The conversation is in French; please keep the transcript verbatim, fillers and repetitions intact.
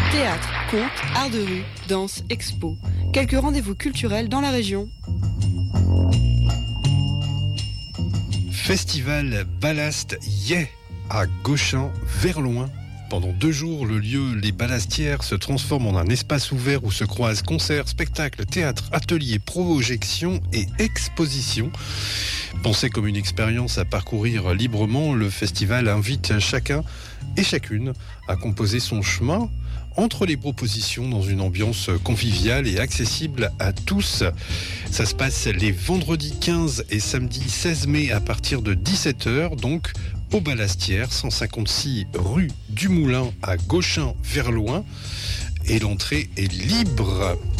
Théâtre, contes, art de rue, danse, expo. Quelques rendez-vous culturels dans la région. Festival Ballast Yeah à Gauchin, vers loin. Pendant deux jours, le lieu Les Ballastières se transforme en un espace ouvert où se croisent concerts, spectacles, théâtres, ateliers, projections et expositions. Pensé comme une expérience à parcourir librement, le festival invite chacun et chacune à composer son chemin entre les propositions dans une ambiance conviviale et accessible à tous. Ça se passe les vendredis quinze et samedi seize mai à partir de dix-sept heures, donc aux Ballastières, cent cinquante-six rue du Moulin à Gauchin, vers loin. Et l'entrée est libre.